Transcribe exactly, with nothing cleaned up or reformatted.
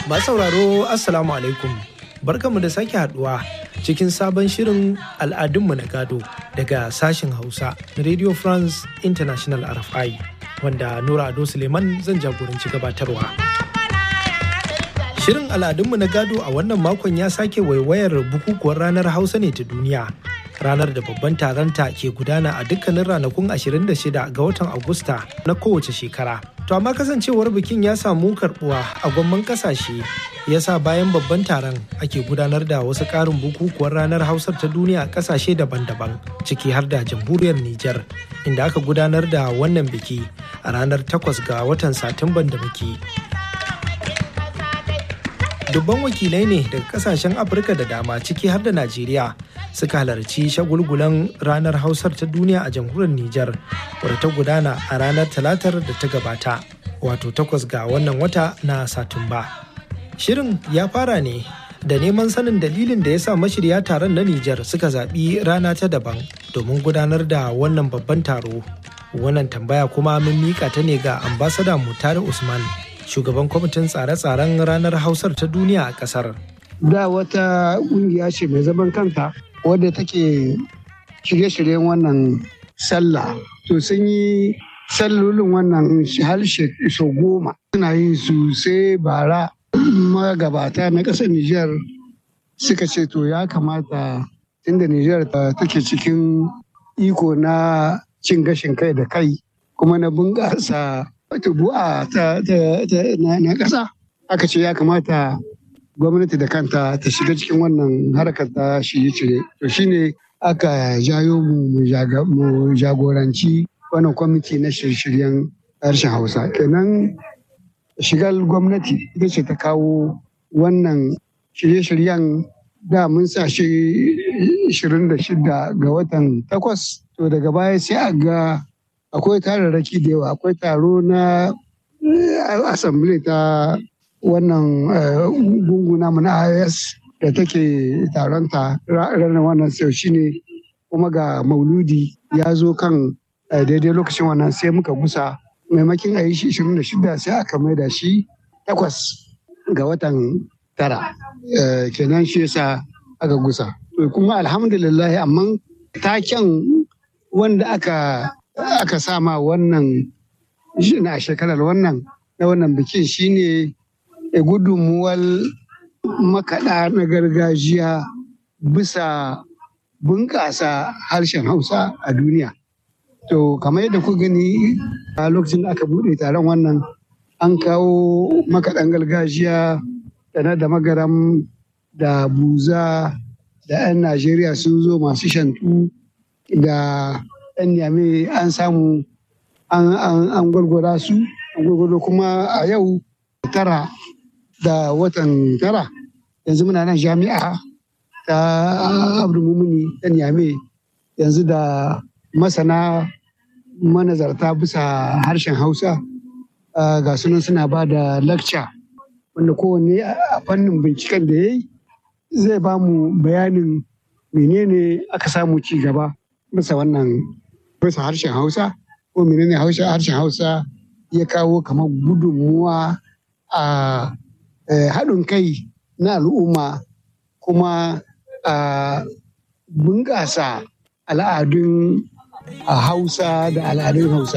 Masu sauraro Assalamu alaikum. Barkanmu da sake haduwa cikin sabon shirin al'adunmu na gado daga sashen Hausa na Radio France International R F I wanda Nura Ado Suleiman zan jagoranci gabatarwa. Shirin al'adunmu na gado a wannan makon ya sake waiwayar bukukuwar ranar Hausa ne ta duniya. Ranar da babban taronta ke gudana a dukkanin ranakun ashirin da shida ga watan Agusta na kowace shekara. To amma kasancewar bikin ya samu karbuwa a gwamman kasashe ya sa bayan babban taron ake gudanar da wasu ƙarin bukukuwar ranar Hausar ta duniya a kasashe daban-daban ciki har da jamhuriyar Nijar inda aka gudanar da wannan biki a ranar takwas ga watan Satumban da muke. Dubban wakilai ne daga kasashen Afirka da dama ciki har da Najeriya suka halarci shagulgulan ranar Hausar ta duniya a jamhuriyar Nijar wadda ta gudana a ranar Talatar da ta gabata, wato takwas ga wannan wata na Satumba. Shirin ya fara ne da neman sanin dalilin da ya sa mashirya taron na Nijar suka zaɓi rana ta daban domin gudanar da wannan babban taro. Wannan tambaya kuma mun miƙa ta ne ga ambasada Mutare Usman, shugaban kwamitin tsare-tsaren ranar Hausar ta duniya a ƙasar. Da wata ƙungiya ce mai zaman kanta wadda take shirye-shiryen wannan sallah. To sun yi sallolin wannan harshe so goma. Suna yin su sai bara magabata na ƙasar Nijar suka ce to ya kamata tunda Nijar take cikin iko na cin gashin kai da kai kuma na bunƙasa tubu'a ta na ƙasa, aka ce ya kamata gwamnati da kanta ta shiga cikin wannan harkar ta shirye-shirye. To shine aka jayo mu mu jagoranci wannan kwamiti na shirye-shiryen harshen Hausa. Kenan shigar gwamnati ita ce ta kawo wannan shirye-shiryen. Da mun sa shi ishirin da shida ga watan takwas. To daga baya sai a ga akwai tararraki da yawa, akwai taro na assembly ta wannan gunguna mu na I S da take taronta ranar wannan sau shine, kuma ga mauludi ya zo kan daidai lokacin wannan sai muka gusa maimakin a yi shi ishirin da shida sai aka maida shi takwas ga watan tara, kenan shi yasa aka gusa. Kuma alhamdulillah, amma taken wanda aka aka sama wannan na shekarar wannan na wannan bikin shine e gudunmuwar makaɗa na gargajiya bisa bunƙasa harshen Hausa a duniya. To kamar yadda ku gani a lokacin da aka buɗe taron wannan, an kawo makaɗan gargajiya da na da magaram da buza da 'yan Najeriya sun zo masu shantu da 'yan Niamey an samu an gwargwara su, an gwargwaro kuma a yau tara da watan tara yanzu muna nan jami'a ta Abdul Mumuni ta Niamey yanzu da masana manazarta bisa harshen Hausa ga sunan suna ba da lecture wanda kowanne a fannin binciken da ya yi zai ba mu bayanin menene aka samu ci gaba bisa wannan bisa harshen Hausa, ko menene harshen Hausa ya kawo kamar gudunmuwa a haɗin kai na al'umma, kuma a bunƙasa al'adun Hausa da al'adun Hausa.